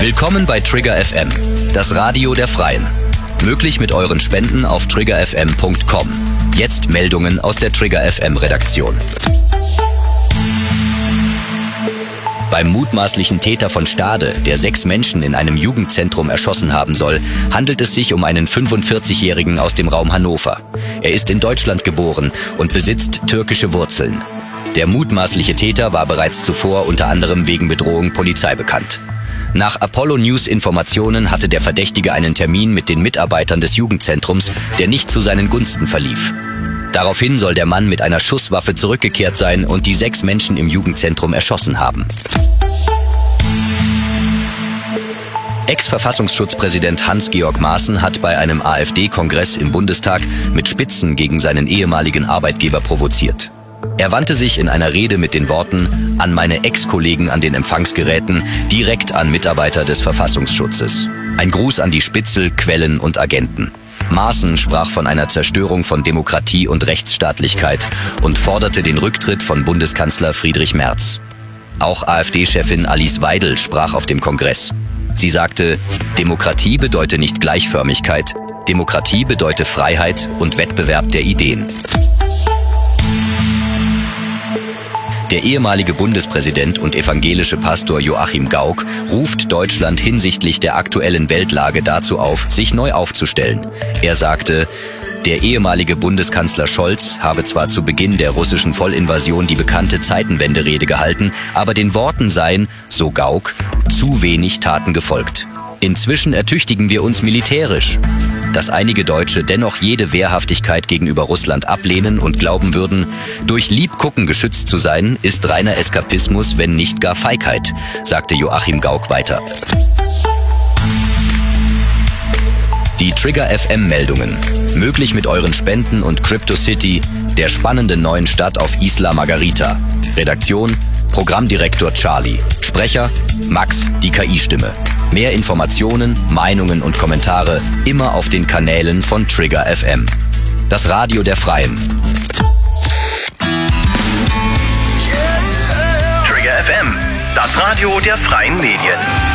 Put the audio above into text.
Willkommen bei Trigger FM, das Radio der Freien. Möglich mit euren Spenden auf triggerfm.com. Jetzt Meldungen aus der Trigger FM Redaktion. Beim mutmaßlichen Täter von Stade, der 6 Menschen in einem Jugendzentrum erschossen haben soll, handelt es sich um einen 45-Jährigen aus dem Raum Hannover. Er ist in Deutschland geboren und besitzt türkische Wurzeln. Der mutmaßliche Täter war bereits zuvor unter anderem wegen Bedrohung Polizei bekannt. Nach Apollo News Informationen hatte der Verdächtige einen Termin mit den Mitarbeitern des Jugendzentrums, der nicht zu seinen Gunsten verlief. Daraufhin soll der Mann mit einer Schusswaffe zurückgekehrt sein und die 6 Menschen im Jugendzentrum erschossen haben. Ex-Verfassungsschutzpräsident Hans-Georg Maaßen hat bei einem AfD-Kongress im Bundestag mit Spitzen gegen seinen ehemaligen Arbeitgeber provoziert. Er wandte sich in einer Rede mit den Worten „an meine Ex-Kollegen an den Empfangsgeräten" direkt an Mitarbeiter des Verfassungsschutzes. Ein Gruß an die Spitzel, Quellen und Agenten. Maaßen sprach von einer Zerstörung von Demokratie und Rechtsstaatlichkeit und forderte den Rücktritt von Bundeskanzler Friedrich Merz. Auch AfD-Chefin Alice Weidel sprach auf dem Kongress. Sie sagte, Demokratie bedeute nicht Gleichförmigkeit, Demokratie bedeute Freiheit und Wettbewerb der Ideen. Der ehemalige Bundespräsident und evangelische Pastor Joachim Gauck ruft Deutschland hinsichtlich der aktuellen Weltlage dazu auf, sich neu aufzustellen. Er sagte, der ehemalige Bundeskanzler Scholz habe zwar zu Beginn der russischen Vollinvasion die bekannte Zeitenwende-Rede gehalten, aber den Worten seien, so Gauck, zu wenig Taten gefolgt. Inzwischen ertüchtigen wir uns militärisch. Dass einige Deutsche dennoch jede Wehrhaftigkeit gegenüber Russland ablehnen und glauben würden, durch Liebgucken geschützt zu sein, ist reiner Eskapismus, wenn nicht gar Feigheit, sagte Joachim Gauck weiter. Die Trigger FM Meldungen. Möglich mit euren Spenden und CryptoCity, der spannenden neuen Stadt auf Isla Margarita. Redaktion: Programmdirektor Charlie. Sprecher: Max, die KI-Stimme. Mehr Informationen, Meinungen und Kommentare immer auf den Kanälen von Trigger FM. Das Radio der Freien. Trigger FM, das Radio der Freien Medien.